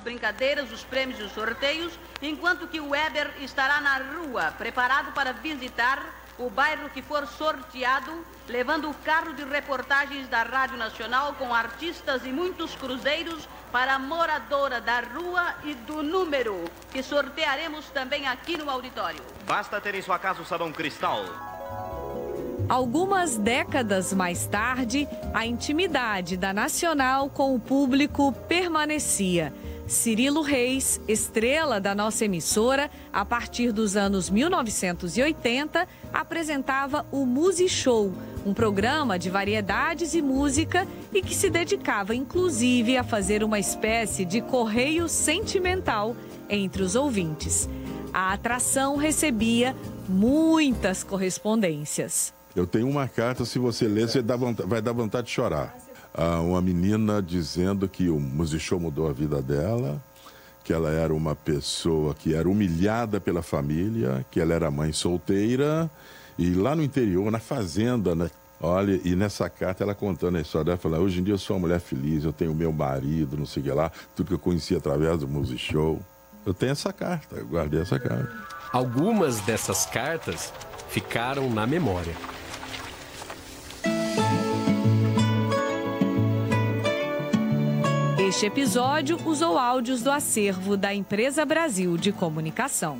brincadeiras, os prêmios e os sorteios, enquanto que o Weber estará na rua, preparado para visitar o bairro que for sorteado, levando o carro de reportagens da Rádio Nacional com artistas e muitos cruzeiros para a moradora da rua e do número, que sortearemos também aqui no auditório. Basta ter em sua casa o sabão Cristal. Algumas décadas mais tarde, a intimidade da Nacional com o público permanecia. Cirilo Reis, estrela da nossa emissora, a partir dos anos 1980, apresentava o Musi Show, um programa de variedades e música e que se dedicava inclusive a fazer uma espécie de correio sentimental entre os ouvintes. A atração recebia muitas correspondências. Eu tenho uma carta, se você ler, você vai dar vontade de chorar. Uma menina dizendo que o Musi Show mudou a vida dela, que ela era uma pessoa que era humilhada pela família, que ela era mãe solteira, e lá no interior, na fazenda, né? Olha, e nessa carta ela contando a história dela, falando, hoje em dia eu sou uma mulher feliz, eu tenho meu marido, não sei o que lá, tudo que eu conheci através do Musi Show. Eu tenho essa carta, eu guardei essa carta. Algumas dessas cartas ficaram na memória. Este episódio usou áudios do acervo da Empresa Brasil de Comunicação.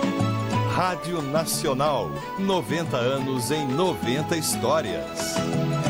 Rádio Nacional, 90 anos em 90 histórias.